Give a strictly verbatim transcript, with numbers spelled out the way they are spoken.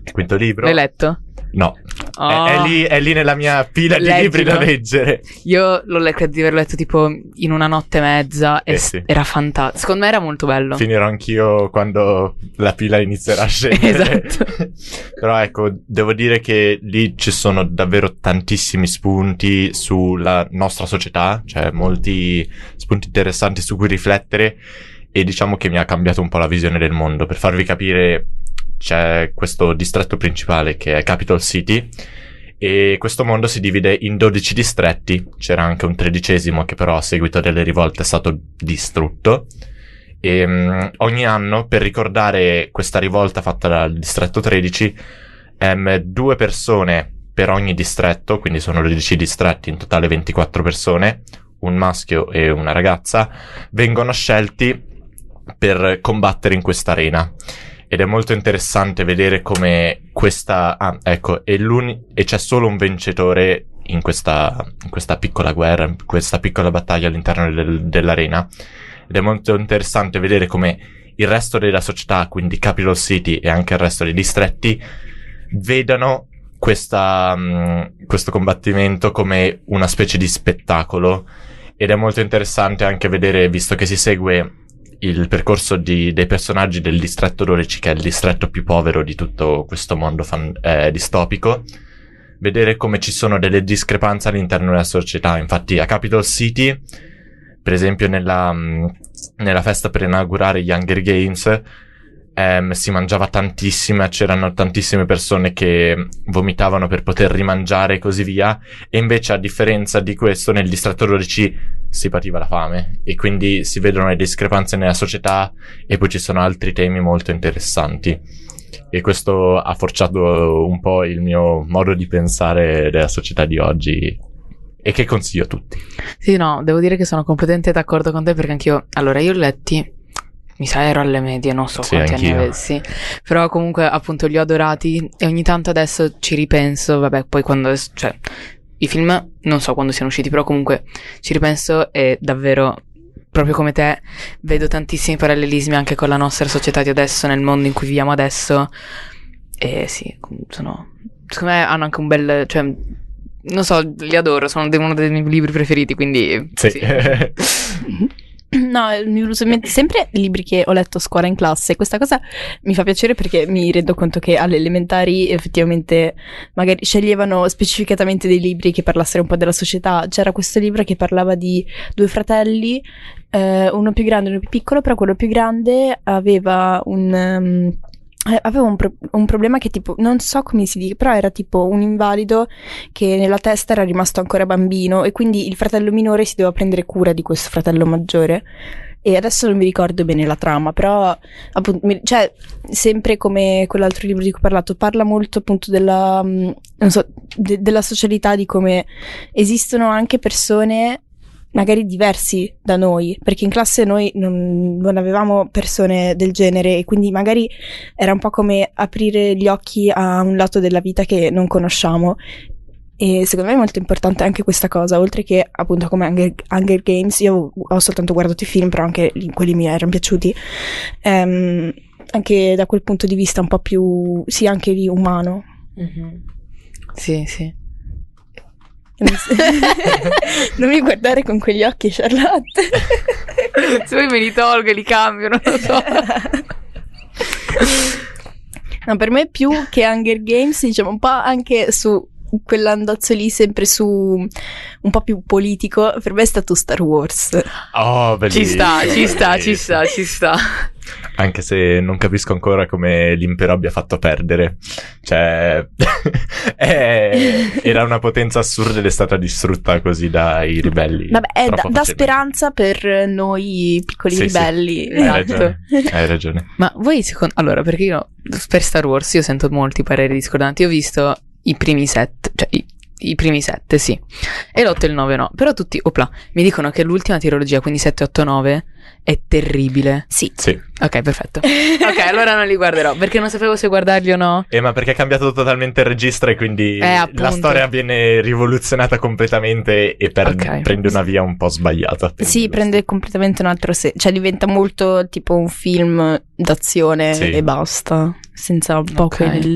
Quinto libro. L'hai letto? No. Oh. È, è, lì, è lì nella mia pila di Leggilo. libri da leggere. Io l'ho letto, di aver letto tipo in una notte e mezza e Eh sì. era fantastico. Secondo me era molto bello. Finirò anch'io quando la pila inizierà a scendere. Esatto. Però ecco, devo dire che lì ci sono davvero tantissimi spunti sulla nostra società, cioè molti spunti interessanti su cui riflettere, e diciamo che mi ha cambiato un po' la visione del mondo. Per farvi capire, c'è questo distretto principale che è Capital City, e questo mondo si divide in dodici distretti. C'era anche un tredicesimo che però a seguito delle rivolte è stato distrutto, e um, ogni anno, per ricordare questa rivolta fatta dal distretto tredici, um, due persone per ogni distretto, quindi sono dodici distretti, in totale ventiquattro persone, un maschio e una ragazza, vengono scelti per combattere in questa arena. Ed è molto interessante vedere come questa... Ah, ecco, e, e c'è solo un vincitore in questa, in questa piccola guerra, in questa piccola battaglia all'interno del, dell'arena. Ed è molto interessante vedere come il resto della società, quindi Capital City e anche il resto dei distretti, vedano questa, um, questo combattimento come una specie di spettacolo. Ed è molto interessante anche vedere, visto che si segue il percorso di, dei personaggi del distretto dodici, che è il distretto più povero di tutto questo mondo fan, eh, distopico, vedere come ci sono delle discrepanze all'interno della società. Infatti a Capital City, per esempio nella, nella festa per inaugurare gli Hunger Games, ehm, si mangiava tantissima, c'erano tantissime persone che vomitavano per poter rimangiare e così via, e invece a differenza di questo nel distretto dodici si pativa la fame, e quindi si vedono le discrepanze nella società, e poi ci sono altri temi molto interessanti, e questo ha forgiato un po' il mio modo di pensare della società di oggi, e che consiglio a tutti. Sì, no, devo dire che sono completamente d'accordo con te, perché anch'io, allora io ho letti, mi sa ero alle medie, non so sì, quanti anch'io. anni avessi, però comunque appunto li ho adorati, e ogni tanto adesso ci ripenso, vabbè, poi quando, cioè, i film non so quando siano usciti, però comunque ci ripenso e davvero, proprio come te, vedo tantissimi parallelismi anche con la nostra società di adesso, nel mondo in cui viviamo adesso, e sì, sono, secondo me hanno anche un bel, cioè, non so, li adoro, sono uno dei miei libri preferiti, quindi sì, sì. No, mi venuto in mente sempre i libri che ho letto a scuola in classe. Questa cosa mi fa piacere perché mi rendo conto che alle elementari effettivamente magari sceglievano specificatamente dei libri che parlassero un po' della società. C'era questo libro che parlava di due fratelli, eh, uno più grande e uno più piccolo, però quello più grande aveva un... Um, aveva un, pro- un problema che tipo, non so come si dice, però era tipo un invalido che nella testa era rimasto ancora bambino, e quindi il fratello minore si doveva prendere cura di questo fratello maggiore. E adesso non mi ricordo bene la trama, però appunto, mi, cioè, sempre come quell'altro libro di cui ho parlato, parla molto appunto della, non so, de- della socialità, di come esistono anche persone magari diversi da noi, perché in classe noi non, non avevamo persone del genere, e quindi magari era un po' come aprire gli occhi a un lato della vita che non conosciamo. E secondo me è molto importante anche questa cosa, oltre che appunto come Hunger, Hunger Games. Io ho soltanto guardato i film, però anche quelli mi erano piaciuti, ehm, anche da quel punto di vista un po' più, sì, anche lì umano. Mm-hmm. Sì, sì. Non mi guardare con quegli occhi, Charlotte. Se poi me li tolgo e li cambio, non lo so. No, per me più che Hunger Games, diciamo un po' anche su quell'andazzo lì, sempre su un po' più politico, per me è stato Star Wars. Oh, bellissimo. Ci sta, ci sta, ci sta, ci sta. Anche se non capisco ancora come l'impero abbia fatto perdere. Cioè, è, era una potenza assurda ed è stata distrutta così dai ribelli. Vabbè, è da, da facilmente. speranza per noi piccoli sì, ribelli. Sì. Hai ragione, hai ragione. Ma voi, secondo... allora, perché io per Star Wars io sento molti pareri discordanti. Io ho visto i primi sette, cioè i, i primi sette, sì, e l'otto e il nove no, però tutti, opla, mi dicono che l'ultima trilogia, quindi sette, otto, nove, è terribile. Sì. Sì. Ok, perfetto. Ok, allora non li guarderò, perché non sapevo se guardarli o no. Eh, ma perché è cambiato totalmente il registro, e quindi Eh, appunto. la storia viene rivoluzionata completamente e per- Ok. prende una via un po' sbagliata. Sì, prende completamente un altro senso, cioè diventa molto tipo un film d'azione Sì. e basta, senza un po' Ok. quel